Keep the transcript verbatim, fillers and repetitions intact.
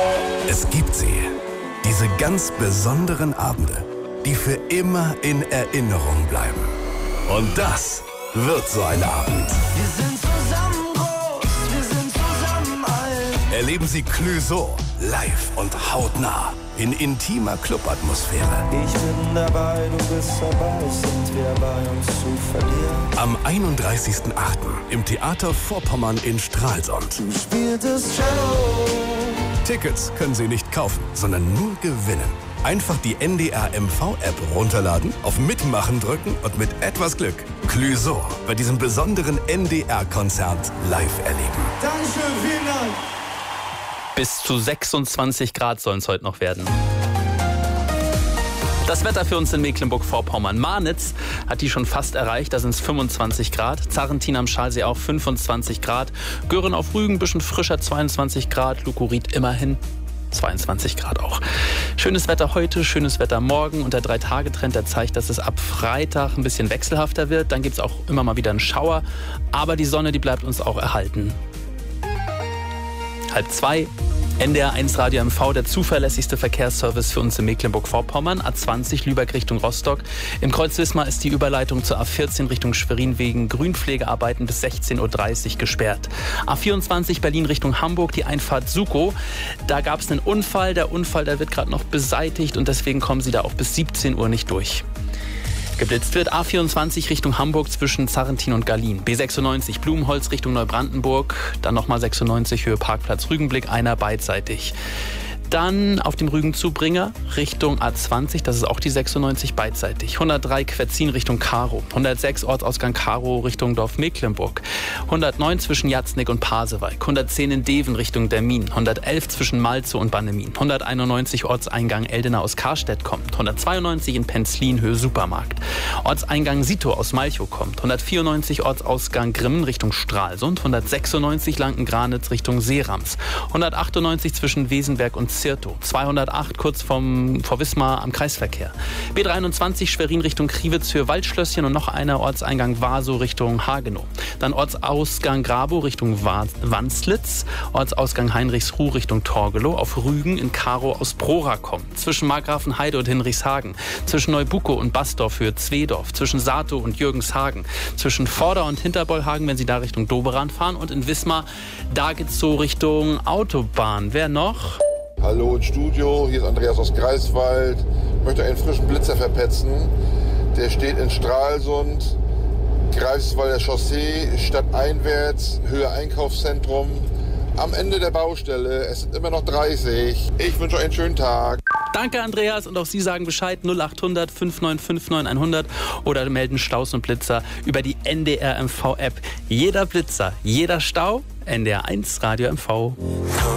Es gibt sie. Diese ganz besonderen Abende, die für immer in Erinnerung bleiben. Und das wird so ein Abend. Wir sind zusammen groß, wir sind zusammen alt. Erleben Sie Clouseau live und hautnah in intimer Clubatmosphäre. Ich bin dabei, du bist dabei, sind wir bei uns zu verlieren. Am einunddreißigsten achten im Theater Vorpommern in Stralsund. Du spieltest Cello. Tickets können Sie nicht kaufen, sondern nur gewinnen. Einfach die N D R M V-App runterladen, auf Mitmachen drücken und mit etwas Glück Clouseau bei diesem besonderen N D R-Konzert live erleben. Dankeschön, vielen Dank. Bis zu sechsundzwanzig Grad sollen es heute noch werden. Das Wetter für uns in Mecklenburg-Vorpommern. Marnitz hat die schon fast erreicht, da sind es fünfundzwanzig Grad. Zarrentin am Schalsee auch fünfundzwanzig Grad. Göhren auf Rügen, bisschen frischer, zweiundzwanzig Grad. Lukurit immerhin zweiundzwanzig Grad auch. Schönes Wetter heute, schönes Wetter morgen. Und der Drei-Tage-Trend, der zeigt, dass es ab Freitag ein bisschen wechselhafter wird. Dann gibt es auch immer mal wieder einen Schauer. Aber die Sonne, die bleibt uns auch erhalten. Halb zwei. N D R eins Radio M V, der zuverlässigste Verkehrsservice für uns in Mecklenburg-Vorpommern. A zwanzig Lübeck Richtung Rostock. Im Kreuz Wismar ist die Überleitung zur A vierzehn Richtung Schwerin wegen Grünpflegearbeiten bis sechzehn Uhr dreißig gesperrt. A vierundzwanzig Berlin Richtung Hamburg, die Einfahrt Sukow. Da gab es einen Unfall. Der Unfall, der wird gerade noch beseitigt und deswegen kommen Sie da auch bis siebzehn Uhr nicht durch. Geblitzt wird A vierundzwanzig Richtung Hamburg zwischen Zarrentin und Gallien. B sechsundneunzig Blumenholz Richtung Neubrandenburg. Dann nochmal sechsundneunzig Höhe Parkplatz Rügenblick, einer beidseitig. Dann auf dem Rügenzubringer Richtung A zwanzig, das ist auch die sechsundneunzig beidseitig. hundertdrei Quetzin Richtung Karow. hundertsechs Ortsausgang Karow Richtung Dorf Mecklenburg. hundertneun zwischen Jatznick und Pasewalk. hundertzehn in Deven Richtung Dermin. hundertelf zwischen Malzow und Bannemin. hunderteinundneunzig Ortseingang Eldena aus Karstedt kommt. hundertzweiundneunzig in Penzlin Höhe Supermarkt. Ortseingang Sito aus Malchow kommt. hundertvierundneunzig Ortsausgang Grimmen Richtung Stralsund. hundertsechsundneunzig Lanken-Granitz Richtung Seerams. hundertachtundneunzig zwischen Wesenberg und Zirtow. zweihundertacht kurz vom, vor Wismar am Kreisverkehr. B dreiundzwanzig Schwerin Richtung Kriwitz für Waldschlösschen und noch einer Ortseingang Wasow Richtung Hagenow. Dann Ortsausgang Grabow Richtung Wanslitz. Ortsausgang Heinrichsruh Richtung Torgelow. Auf Rügen in Karow aus Prora kommen. Zwischen Markgrafenheide und Hinrichshagen. Zwischen Neubukow und Basdorf für Zwedorf. Zwischen Satow und Jürgenshagen. Zwischen Vorder- und Hinterbollhagen, wenn Sie da Richtung Doberan fahren. Und in Wismar, da geht's so Richtung Autobahn. Wer noch? Hallo ins Studio, hier ist Andreas aus Greifswald. Ich möchte einen frischen Blitzer verpetzen. Der steht in Stralsund, Greifswalder Chaussee, stadteinwärts, Höhe Einkaufszentrum. Am Ende der Baustelle, es sind immer noch dreißig. Ich wünsche euch einen schönen Tag. Danke, Andreas. Und auch Sie sagen Bescheid. null achthundert fünf neun fünf neun hundert oder melden Staus und Blitzer über die N D R M V-App. Jeder Blitzer, jeder Stau, N D R eins Radio M V.